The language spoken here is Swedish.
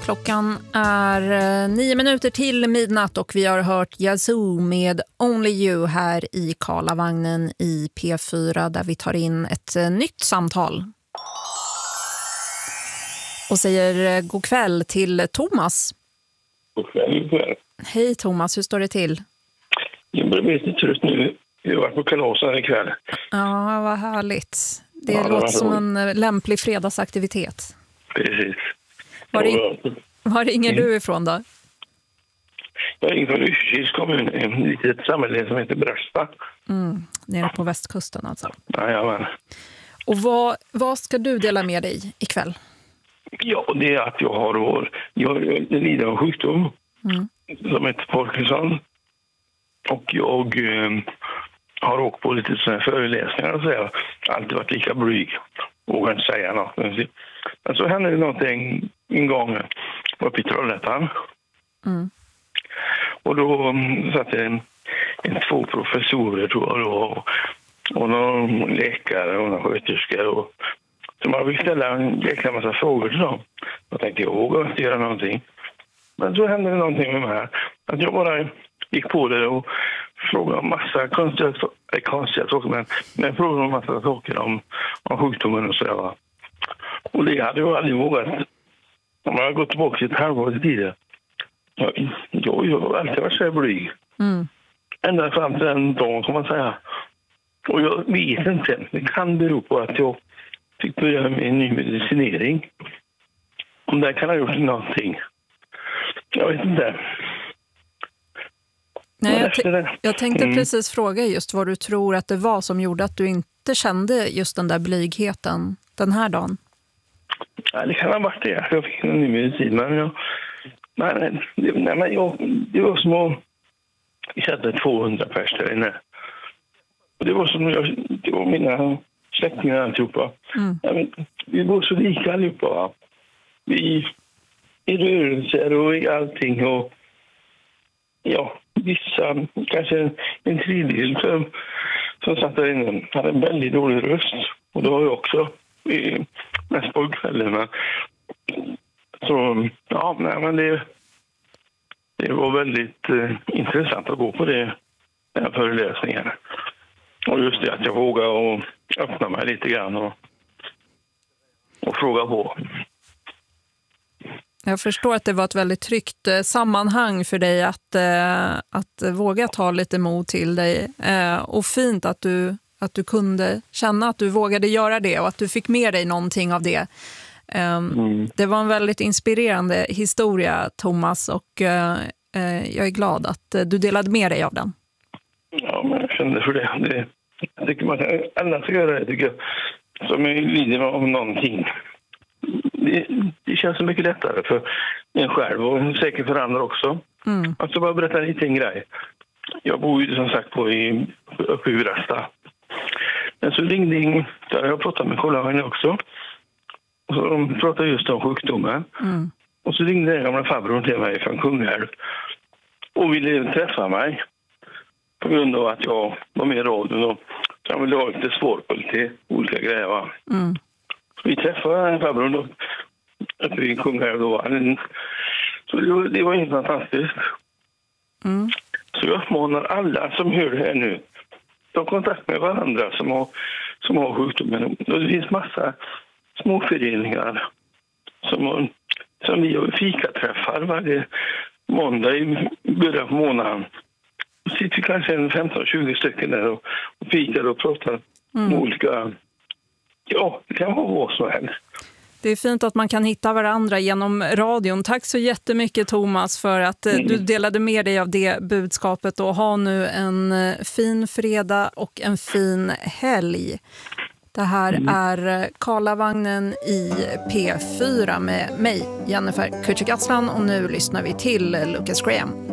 Klockan är 9 minuter till midnatt och vi har hört Yazoo med Only You här i Karlavagnen i P4 där vi tar in ett nytt samtal. Och säger god kväll till Thomas. God kväll. Hej Thomas, hur står det till? Jag blir lite trött nu. Vi har varit på kalasen ikväll. Ja, vad härligt. Det låter som en lämplig fredagsaktivitet. Precis. Var ringer du ifrån då? Jag ringer från Lysekils kommun, en litet samhälle som heter Brösta. Nere på västkusten alltså. Jajamän. Och vad ska du dela med dig ikväll? Ja, det är att jag lider av sjukdom som heter Parkinson. Och jag har åkt på lite sådana här föreläsningar och så. Jag har alltid varit lika blyg. Vågar inte säga något. Men så hände det någonting en gång uppe i Trollhättan. Och då satt det två professorer tror jag då, och någon läkare och någon sköterska. Så man fick ställa en jäkla massa frågor till dem. Jag tänkte jag vågar inte göra någonting. Men så hände det någonting med mig här. Att jag bara gick på det och frågade om massa konstiga saker. Men jag frågade om massa saker om sjukdomen och sådär. Och det hade jag aldrig vågat. Om jag har gått tillbaka till ett halvår tidigare. Jag har alltid varit så här blyg. Ända fram till den dagen kan man säga. Och jag vet inte. Det kan bero på att jag fick börja med en ny medicinering. Om det kan ha gjort någonting. Jag vet inte. Nej, jag tänkte precis fråga just vad du tror att det var som gjorde att du inte kände just den där blygheten den här dagen. Ja, det kan ha varit det. Jag fick en ny medicin. Men det var som att vi satte 200 pers där inne. Och det var som det var mina släktingar alltihopa. Vi var så lika allihopa. Va? Vi i rörelser och i allting. Och ja, vissa, kanske en tredjedel som satt där inne hade en väldigt dålig röst. Och det var jag också mest på kvällen. Så ja, men det var väldigt intressant att gå på den här föreläsningen. Och just det att jag vågade och öppna mig lite grann och fråga på. Jag förstår att det var ett väldigt tryggt sammanhang för dig att våga ta lite mod till dig. Och fint att du kunde känna att du vågade göra det och att du fick med dig någonting av det. Det var en väldigt inspirerande historia, Thomas, och jag är glad att du delade med dig av den. Ja, men jag kände för det. Jag tycker man alla ska göra det, tycker jag. Som är lider av någonting. Det känns så mycket lättare för en själv och säkert för andra också. Alltså bara berätta en liten grej. Jag bor ju som sagt uppe i Brösta. Men så ringde jag pratade med kollegan också. Och så de pratade just om sjukdomen. Och så ringde den gamla farbrorn till mig från Kungälv och ville träffa mig på grund av att jag var med i radion och han ville ha lite svår på lite olika grejer. Va? Så vi träffade den farbrorn uppe i Kungälv då. Så det var helt fantastiskt. Så jag uppmanar alla som hör det här nu ta kontakt med varandra som har sjukdomen. Och det finns massa småföreningar som vi har fikaträffar varje måndag i början på månaden. Då sitter vi kanske 15-20 stycken där och fikar och pratar om olika, ja, det kan vara vad som helst. Det är fint att man kan hitta varandra genom radion. Tack så jättemycket, Thomas, för att du delade med dig av det budskapet och ha nu en fin fredag och en fin helg. Det här är Karlavagnen i P4 med mig, Jennifer Kücükaslan, och nu lyssnar vi till Lucas Graham.